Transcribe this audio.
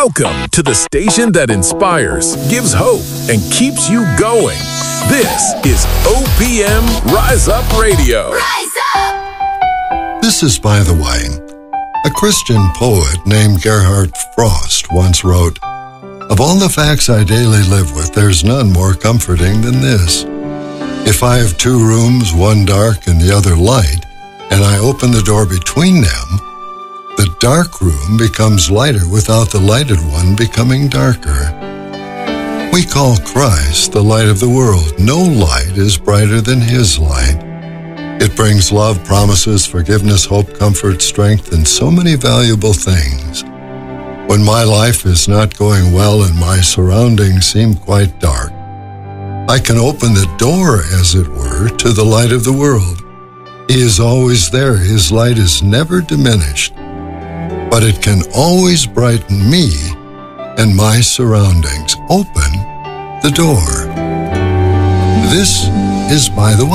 Welcome to the station that inspires, gives hope, and keeps you going. This is OPM Rise Up Radio. Rise up! This is By the Way. A Christian poet named Gerhard Frost once wrote, "Of all the facts I daily live with, there's none more comforting than this. If I have two rooms, one dark and the other light, and I open the door between them, the dark room becomes lighter without the lighted one becoming darker." We call Christ the light of the world. No light is brighter than His light. It brings love, promises, forgiveness, hope, comfort, strength, and so many valuable things. When my life is not going well and my surroundings seem quite dark, I can open the door, as it were, to the light of the world. He is always there. His light is never diminished. But it can always brighten me and my surroundings. Open the door. This is By the Way.